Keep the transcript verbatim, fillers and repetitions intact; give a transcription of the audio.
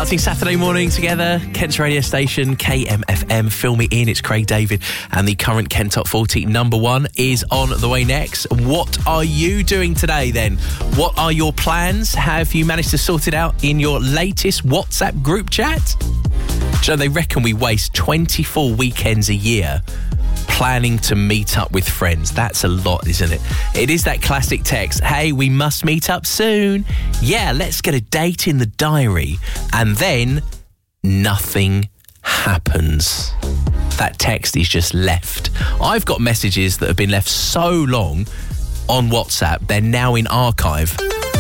Starting Saturday morning together, Kent's radio station, K M F M. Fill me in, it's Craig David, and the current Kent Top forty number one is on the way next. What are you doing today then? What are your plans? Have you managed to sort it out in your latest WhatsApp group chat? Do you know, they reckon we waste twenty-four weekends a year planning to meet up with friends. That's a lot, isn't it? It is that classic text, hey, we must meet up soon. Yeah, let's get a date in the diary. And then nothing happens. That text is just left. I've got messages that have been left so long on WhatsApp, they're now in archive.